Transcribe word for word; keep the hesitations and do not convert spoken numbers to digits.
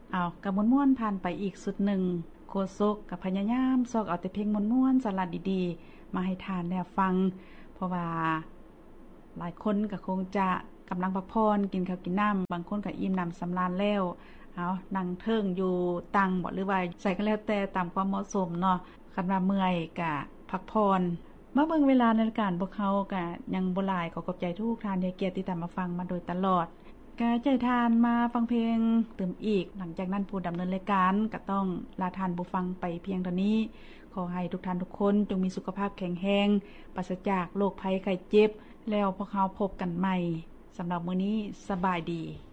เอากับม่วนๆผ่านไปอีกสุดหนึ่งโคซกกับพญายามซอกเอาแต่เพลงม่วนๆสลัดดีๆมาให้ทานแนวฟังเพราะว่าหลายคนก็คงจะกำลังพักผ่อนกินข้าวกินน้ำบางคนก็อิ่มน้ำสำราญแล้วเอานั่งเทิงอยู่ตังบ่หรือว่าใส่ก็แล้วแต่ตามความเหมาะสมเนาะคันว่าเมื่อยก็พักผ่อนมาเบิ่งเวลาในรายการพวกเขาก็ยังบ่หลายขอขอบใจทุกท่านที่เกียรติติดตามมาฟังมาโดยตลอดกาใจทานมาฟังเพลงเติมอีกหลังจากนั้นผู้ดำเนินรายการก็ต้องลาทานผู้ฟังไปเพียงเท่านี้ขอให้ทุกท่านทุกคนจงมีสุขภาพแข็งแรงปราศจากโรคภัยไข้เจ็บแล้วพวกเขาพบกันใหม่สำหรับมื้อนี้สบายดี